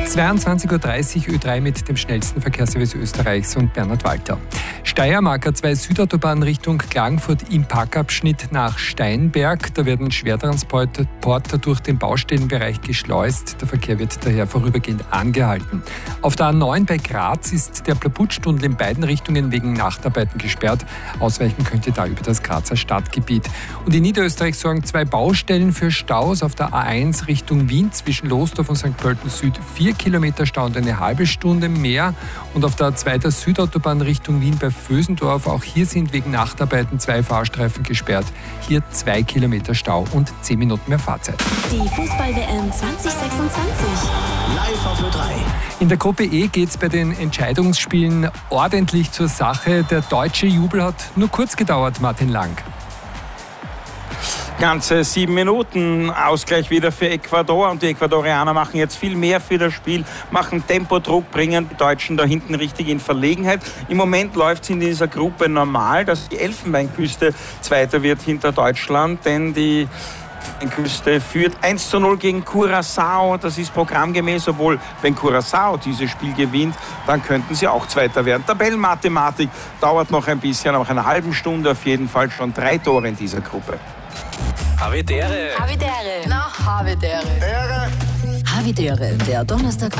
22.30 Uhr Ö3 mit dem schnellsten Verkehrsservice Österreichs und Bernhard Walter. Steiermark A2 Südautobahn Richtung Klagenfurt im Parkabschnitt nach Steinberg. Da werden Schwertransporter durch den Baustellenbereich geschleust. Der Verkehr wird daher vorübergehend angehalten. Auf der A9 bei Graz ist der Plaputstunnel in beiden Richtungen wegen Nachtarbeiten gesperrt. Ausweichen könnte da über das Grazer Stadtgebiet. Und in Niederösterreich sorgen 2 Baustellen für Staus. Auf der A1 Richtung Wien zwischen Lostorf und St. Pölten Süd 4 Kilometer Stau und eine halbe Stunde mehr. Und auf der A2 der Südautobahn Richtung Wien bei Vösendorf. Auch hier sind wegen Nachtarbeiten 2 Fahrstreifen gesperrt. Hier 2 Kilometer Stau und 10 Minuten mehr Fahrzeit. Die Fußball-WM 2026. Live auf Ö3. In der Gruppe E geht es bei den Entscheidungsspielen ordentlich zur Sache. Der deutsche Jubel hat nur kurz gedauert, Martin Lang. Ganze 7 Minuten, Ausgleich wieder für Ecuador und die Ecuadorianer machen jetzt viel mehr für das Spiel, machen Tempodruck, bringen die Deutschen da hinten richtig in Verlegenheit. Im Moment läuft es in dieser Gruppe normal, dass die Elfenbeinküste Zweiter wird hinter Deutschland, denn die Küste führt 1:0 gegen Curaçao. Das ist programmgemäß, obwohl wenn Curaçao dieses Spiel gewinnt, dann könnten sie auch Zweiter werden. Tabellenmathematik dauert noch ein bisschen, nach einer halben Stunde auf jeden Fall schon 3 Tore in dieser Gruppe. Havidere. Havidere. Na, Havidere. Ehre. Havidere, der Donnerstag